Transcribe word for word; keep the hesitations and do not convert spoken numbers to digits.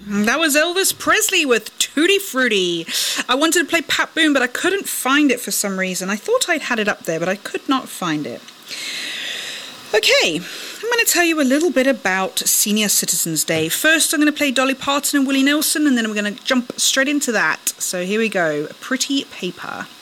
That was Elvis Presley with Tutti Frutti. I wanted to play Pat Boone, but I couldn't find it for some reason. I thought I'd had it up there, but I could not find it. Okay, I'm going to tell you a little bit about Senior Citizens Day. First, I'm going to play Dolly Parton and Willie Nelson, and then I'm going to jump straight into that. So here we go. Pretty Paper.